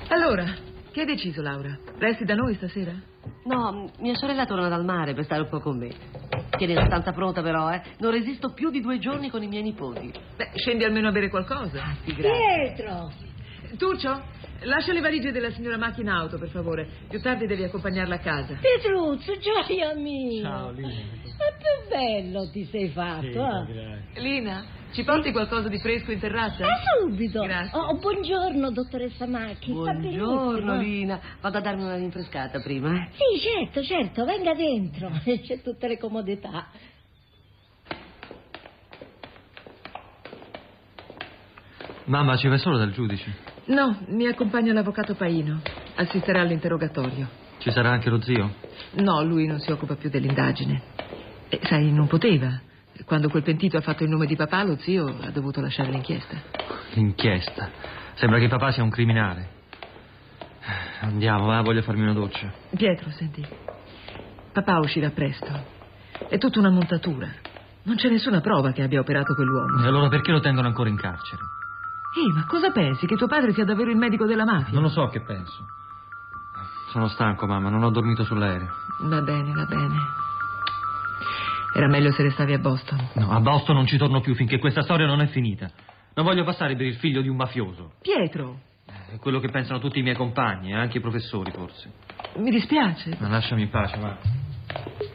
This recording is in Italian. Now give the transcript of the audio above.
Allora, che hai deciso, Laura? Resti da noi stasera? No, mia sorella torna dal mare per stare un po' con me. Tieni la stanza pronta però, eh. Non resisto più di 2 giorni con i miei nipoti. Beh, scendi almeno a bere qualcosa. Ah, sì, grazie. Pietro! Tuccio, lascia le valigie della signora Macchi in auto, per favore. Più tardi devi accompagnarla a casa. Pietruzzo, gioia mio! Ciao, Lina. Ma più bello ti sei fatto, Sì, grazie. Lina, ci porti qualcosa di fresco in terrazza? Subito! Grazie. Oh, buongiorno, dottoressa Macchi. sta Buongiorno, benissimo. Lina. Vado a darmi una rinfrescata prima, eh. Sì, certo, venga dentro. C'è tutte le comodità. Mamma, ci vai solo dal giudice? No, mi accompagna l'avvocato Paino. Assisterà all'interrogatorio. Ci sarà anche lo zio? No, lui non si occupa più dell'indagine. E, sai, non poteva. Quando quel pentito ha fatto il nome di papà, lo zio ha dovuto lasciare l'inchiesta. L'inchiesta. Sembra che papà sia un criminale. Andiamo, va, voglio farmi una doccia. Pietro, senti. Papà uscirà presto. È tutta una montatura. Non c'è nessuna prova che abbia operato quell'uomo. E allora perché lo tengono ancora in carcere? Ehi, ma cosa pensi? Che tuo padre sia davvero il medico della mafia? Non lo so che penso. Sono stanco, mamma, non ho dormito sull'aereo. Va bene, va bene. Era meglio se restavi a Boston. No, a Boston non ci torno più finché questa storia non è finita. Non voglio passare per il figlio di un mafioso. Pietro, È quello che pensano tutti i miei compagni, e anche i professori, forse. mi dispiace. Ma lasciami in pace, va.